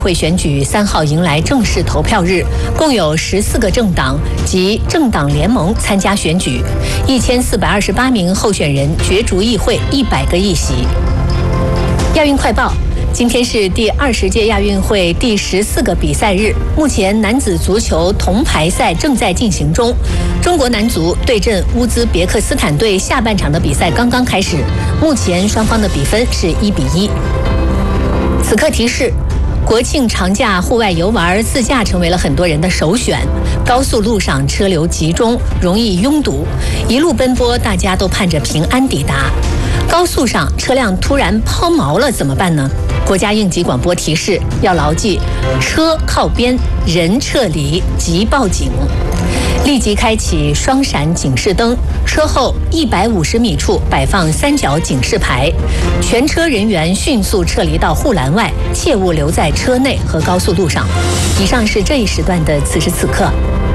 会选举3号迎来正式投票日，共有14个政党及政党联盟参加选举，1428名候选人角逐议会100个议席。亚运快报。今天是第20届亚运会第14个比赛日，目前男子足球铜牌赛正在进行中。中国男足对阵乌兹别克斯坦队下半场的比赛刚刚开始，目前双方的比分是1-1。此刻提示：国庆长假户外游玩自驾成为了很多人的首选，高速路上车流集中，容易拥堵，一路奔波，大家都盼着平安抵达。高速上车辆突然抛锚了怎么办呢？国家应急广播提示要牢记：车靠边，人撤离即报警。立即开启双闪警示灯，车后150米处摆放3角警示牌，全车人员迅速撤离到护栏外，切勿留在车内和高速路上。以上是这一时段的此时此刻。